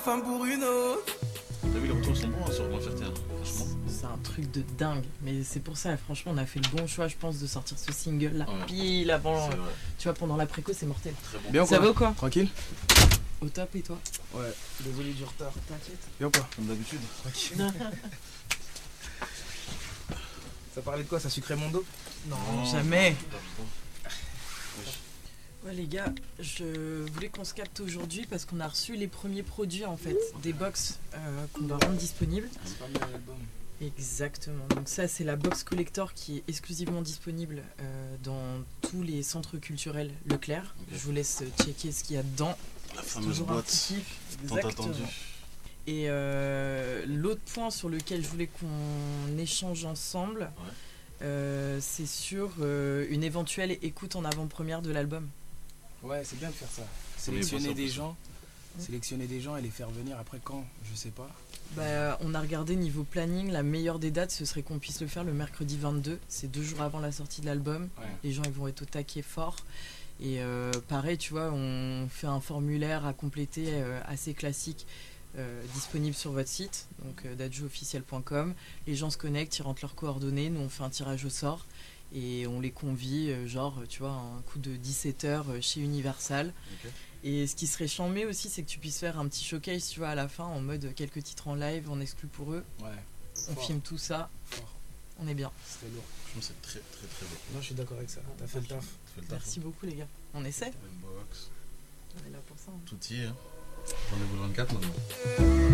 Femme pour une autre. T'as vu, les retours sont bons hein, sur Ma Fierté, franchement. C'est un truc de dingue, mais c'est pour ça, franchement, on a fait le bon choix, je pense, de sortir ce single là, pile avant. C'est vrai. Tu vois, pendant la préco, c'est mortel. Très bon. Bien Ça va ou quoi? Tranquille. Au top, et toi? Ouais, désolé du retard. T'inquiète. Bien ou quoi? Comme d'habitude. Tranquille. Ça parlait de quoi? Ça sucrait mon dos? Non, jamais. Ouais les gars, je voulais qu'on se capte aujourd'hui parce qu'on a reçu les premiers produits en fait, des box qu'on va rendre disponibles. C'est pas mal l'album. Exactement, donc ça c'est la box collector qui est exclusivement disponible dans tous les centres culturels Leclerc. Ok. Je vous laisse checker ce qu'il y a dedans. La C'est fameuse toujours un boîte petit kiff. tant Exactement. attendue. Et l'autre point sur lequel je voulais qu'on échange ensemble, c'est sur une éventuelle écoute en avant-première de l'album. Ouais, c'est bien de faire ça. Oui, Sélectionner pour ça, des pour ça. gens. Sélectionner des gens et les faire venir après quand? Je sais pas. Bah, on a regardé niveau planning, la meilleure des dates ce serait qu'on puisse le faire le mercredi 22, c'est 2 jours avant la sortie de l'album. Ouais. Les gens ils vont être au taquet fort. Et pareil, tu vois, on fait un formulaire à compléter assez classique disponible sur votre site, donc dadjoofficiel.com. Les gens se connectent, ils rentrent leurs coordonnées, nous on fait un tirage au sort et on les convie, genre, tu vois, un coup de 17h chez Universal. Ok. Et ce qui serait chambé aussi, c'est que tu puisses faire un petit showcase, tu vois, à la fin, en mode quelques titres en live, en exclu pour eux. Ouais. On Fort, filme tout ça, fort. on est bien. C'était lourd. Franchement, c'est très très très beau. Non, je suis d'accord avec ça. T'as fait le taf. Tu fais le taf. Merci beaucoup les gars. On essaie. Inbox. On est là pour ça. Tout y est. Hein. Rendez-vous le 24 maintenant.